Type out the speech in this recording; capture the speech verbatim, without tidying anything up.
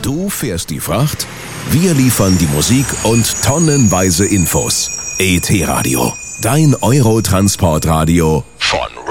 Du fährst die Fracht, wir liefern die Musik und tonnenweise Infos. E T Radio, dein Eurotransportradio von